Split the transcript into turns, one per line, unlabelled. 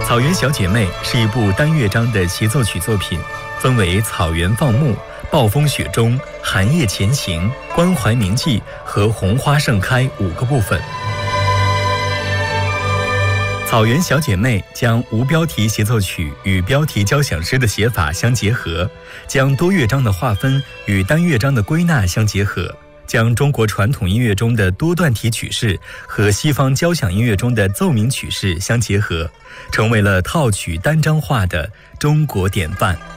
草原小姐妹是一部单乐章的协奏曲作品，分为草原放牧、暴风雪中、寒夜前行、关怀铭记和红花盛开5个部分。草原小姐妹将无标题协奏曲与标题交响诗的写法相结合，将多乐章的划分与单乐章的归纳相结合，将中国传统音乐中的多段体曲式和西方交响音乐中的奏鸣曲式相结合，成为了套曲单章化的中国典范。